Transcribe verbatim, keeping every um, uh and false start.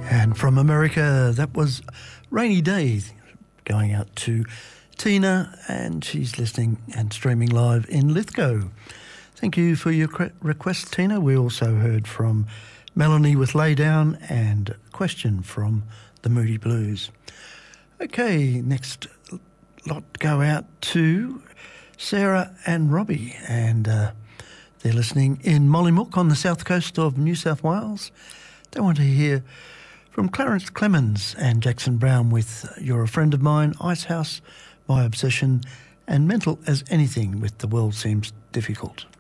And from America, that was Rainy Day, going out to Tina, and she's listening and streaming live in Lithgow. Thank you for your request, Tina. We also heard from Melanie with Lay Down and a question from the Moody Blues. Okay, next lot go out to Sarah and Robbie, and uh, they're listening in Mollymook on the south coast of New South Wales. They want to hear from Clarence Clemens and Jackson Brown with You're a Friend of Mine, Icehouse, My Obsession, and Mental as Anything with The World Seems Difficult.